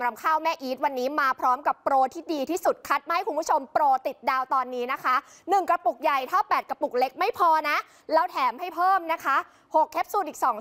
รำข้าวแม่อีทวันนี้มาพร้อมกับโปรที่ดีที่สุดคัดมาให้คุณผู้ชมโปรติดดาวตอนนี้นะคะ1กระปุกใหญ่ถ้า8กระปุกเล็กไม่พอนะแล้วแถมให้เพิ่มนะคะ6แคปซูลอีก2